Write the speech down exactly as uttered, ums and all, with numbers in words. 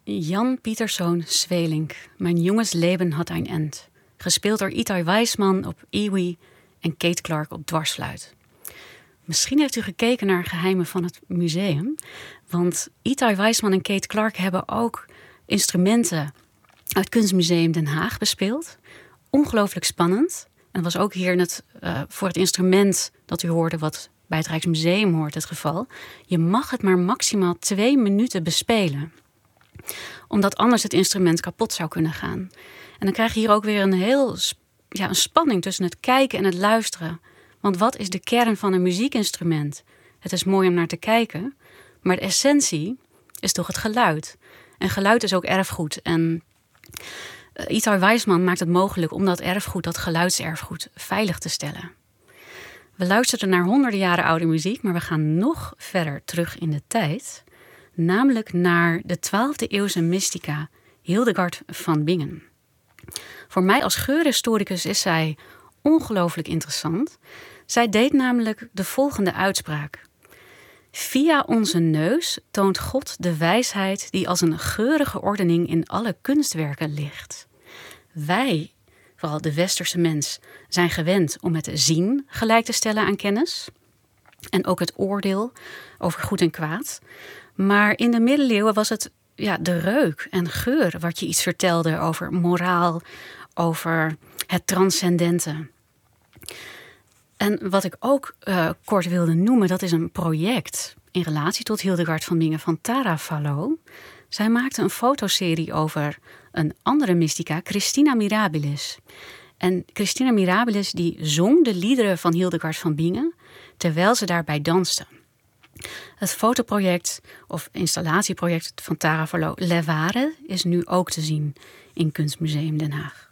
Jan Pieterszoon Sweelinck, Mijn Jongensleben had ein End. Gespeeld door Itai Wijsman op iwi en Kate Clark op dwarsfluit. Misschien heeft u gekeken naar Geheimen van het Museum. Want Itai Wijsman en Kate Clark hebben ook instrumenten uit het Kunstmuseum Den Haag bespeeld. Ongelooflijk spannend. En dat was ook hier het, uh, voor het instrument dat u hoorde, wat bij het Rijksmuseum hoort, het geval. Je mag het maar maximaal twee minuten bespelen. Omdat anders het instrument kapot zou kunnen gaan. En dan krijg je hier ook weer een heel ja, een spanning tussen het kijken en het luisteren. Want wat is de kern van een muziekinstrument? Het is mooi om naar te kijken, maar de essentie is toch het geluid. En geluid is ook erfgoed. En uh, Itai Wijsman maakt het mogelijk om dat erfgoed, dat geluidserfgoed, veilig te stellen. We luisterden naar honderden jaren oude muziek, maar we gaan nog verder terug in de tijd. Namelijk naar de twaalfde eeuwse mystica Hildegard van Bingen. Voor mij als geurhistoricus is zij ongelooflijk interessant. Zij deed namelijk de volgende uitspraak. Via onze neus toont God de wijsheid die als een geurige ordening in alle kunstwerken ligt. Wij, vooral de westerse mens, zijn gewend om het zien gelijk te stellen aan kennis. En ook het oordeel over goed en kwaad. Maar in de middeleeuwen was het ja, de reuk en geur wat je iets vertelde over moraal, over het transcendente. En wat ik ook uh, kort wilde noemen, dat is een project in relatie tot Hildegard van Bingen van Tara Falo. Zij maakte een fotoserie over een andere mystica, Christina Mirabilis. En Christina Mirabilis die zong de liederen van Hildegard van Bingen terwijl ze daarbij danste. Het fotoproject of installatieproject van Tara Falo, Levare, is nu ook te zien in Kunstmuseum Den Haag.